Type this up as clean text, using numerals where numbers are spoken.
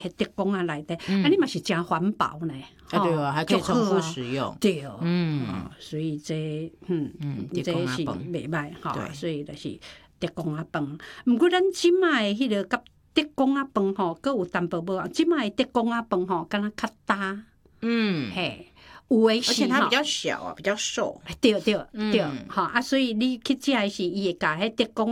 迄德公啊内底，你嘛是真环保呢。 对啊，还可以重复使用。 对哦，所以这德公仔是饭袂歹吼， 对所以就是德公仔饭。毋过咱即卖迄个甲德公仔饭吼，佫有淡薄无同。即卖德公仔饭吼，敢若较大，嘿。有的是， 而且它比较小啊，比较瘦。 对，吼啊，所以你去食的是伊会甲迄德公